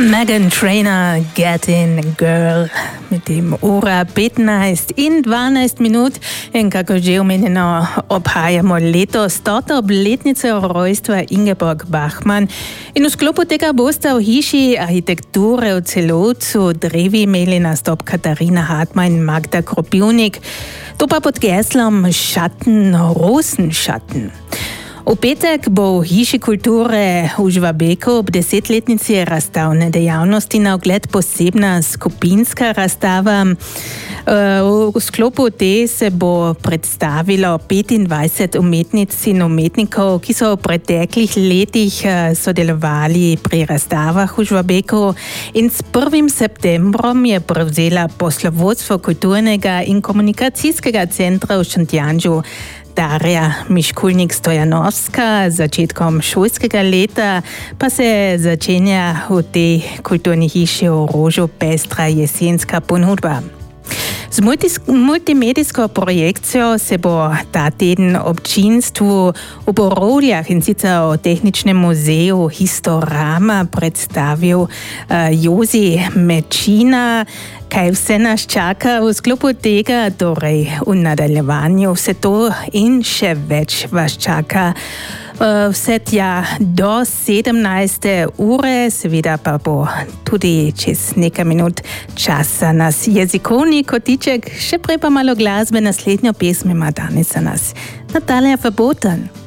Meghan Trainor, Get In Girl. Mit dem ura 15 in 12 minut. In kako že omenjeno obhajamo letos toto obletnico rojstva Ingeborg Bachmann. In v sklopu tega bosta v hiši arhitekture v Celovcu drevi imeli nastop Katarina Hartmann in Magda Kropivnik. To pa pod geslom Schatten, Rosenschatten. V petek bo v hiši kulture v Žvabeku ob 10-letnici razstavne dejavnosti na ogled posebna skupinska razstava. V sklopu te se bo predstavilo 25 umetnic in umetnikov, ki so v preteklih letih sodelovali pri razstavah v Žvabeku, in s 1. septembrom je prevzela poslovodstvo kulturnega in komunikacijskega centra v Šentjanžu Darja Miškulnik-Stojanovska. Začetkom šolskega leta pa se začenja v tej kulturni hiši v Rožu pestra jesenska ponudba. Z multimedijsko projekcijo se bo ta teden občinstvu v Borovljah in sicer v Tehničnem muzeju Historama predstavil Jozi Mečina. Kaj vse nas čaka v sklopu tega, torej v nadaljevanju vse to in še več vas čaka. Vse tja do 17. ure, seveda pa bo tudi čez nekaj minut časa nas jezikovni kotiček, še prej pa malo glasbe. Naslednjo pesem ima danes za nas Natalija Verboten.